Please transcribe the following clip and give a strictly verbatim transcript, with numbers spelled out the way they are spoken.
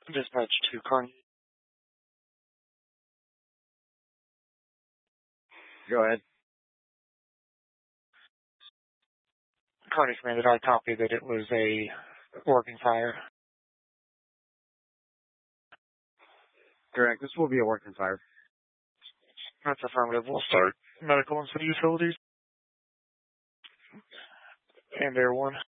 Dispatch to Carney. Go ahead. Carney Commander, I copy that it was a working fire. Correct. This will be a working fire. That's affirmative. We'll start medical and city utilities. And Air One.